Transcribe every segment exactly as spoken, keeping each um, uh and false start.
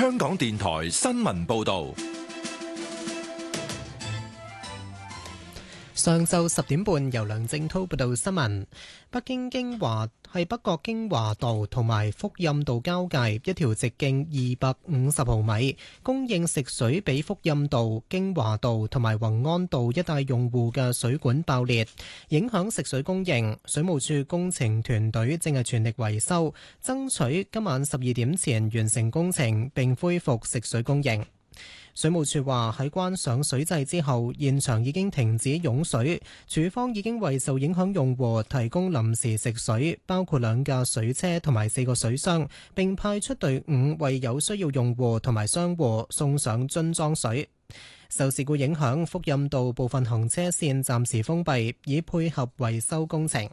香港電台新聞報道。 上晝十點半，由梁正滔報道新聞。北京京華係北角京華道同埋福蔭道交界一條直徑二百五十毫米，供應食水俾福蔭道、京華道同埋宏安道一帶用戶嘅水管爆裂，影響食水供應。水務署工程團隊正係全力維修，爭取今晚十二點前完成工程並恢復食水供應。水務署話喺關上水掣之後，現場已經停止湧水，署方已經為受影響用戶提供臨時食水，包括兩架水車同埋四個水箱，並派出隊伍為有需要用戶同埋商戶送上樽裝水。受事故影響，福蔭道部分行車線暫時封閉，以配合維修工程。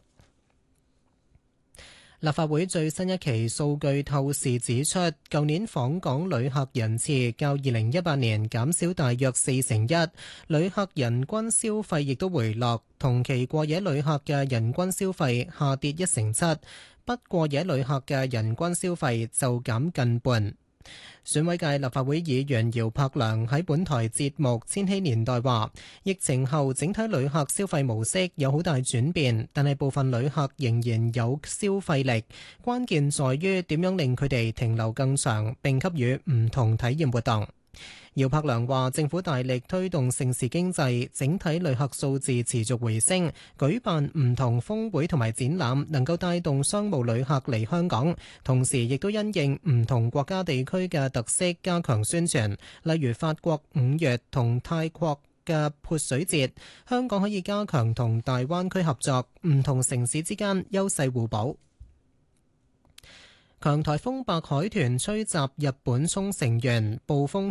立法會最新一期數據透視指出，舊年訪港旅客人次較二零一八年減少大約四成一，旅客人均消費亦都回落，同期過夜旅客嘅人均消費下跌一成七，不過夜旅客嘅人均消費就減近半。選委界立法會議員姚柏良喺本台節目《千禧年代》話，疫情後整體旅客消費模式有好大轉變，但係部分旅客仍然有消費力，關鍵在於點樣令佢哋停留更長，並給予唔同體驗活動。姚柏良話，政府大力推動盛事經濟，整體旅客數字持續回升，舉辦唔同峰會同埋展覽，能夠帶動商務旅客嚟香港，同時亦都因應唔同國家地區嘅特色加強宣傳，例如法國五月同泰國嘅潑水節，香港可以加強同大灣區合作，唔同城市之間優勢互補。強颱風白海豚吹襲日本沖繩縣，暴風